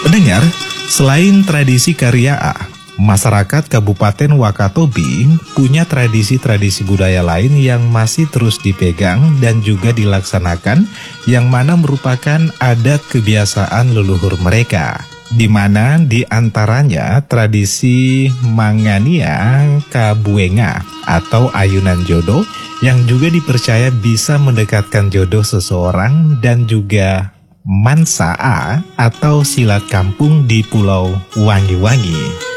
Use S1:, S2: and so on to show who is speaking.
S1: Pendengar, selain tradisi Kariaa, masyarakat Kabupaten Wakatobi punya tradisi-tradisi budaya lain yang masih terus dipegang dan juga dilaksanakan, yang mana merupakan adat kebiasaan leluhur mereka. Di mana di antaranya tradisi Mangania Kabuenga atau ayunan jodoh yang juga dipercaya bisa mendekatkan jodoh seseorang, dan juga Mansaa atau silat kampung di Pulau Wangi-Wangi.